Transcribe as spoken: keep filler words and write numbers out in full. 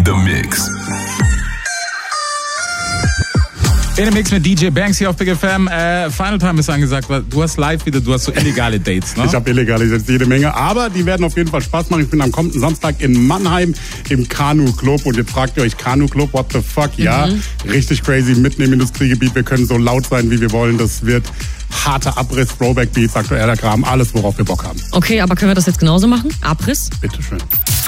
the Mix. In dem Mix mit D J Banks hier auf Big F M. Äh, Final Time ist angesagt. Du hast live wieder, du hast so illegale Dates, ne? Ich habe illegale Dates, jede Menge. Aber die werden auf jeden Fall Spaß machen. Ich bin am kommenden Samstag in Mannheim im Kanu Club. Und jetzt fragt ihr euch, Kanu Club, what the fuck? Ja, mhm. Richtig crazy, mitten im Industriegebiet. Wir können so laut sein, wie wir wollen. Das wird harter Abriss, Throwback Beats, aktueller Kram, alles, worauf wir Bock haben. Okay, aber können wir das jetzt genauso machen? Abriss? Bitteschön.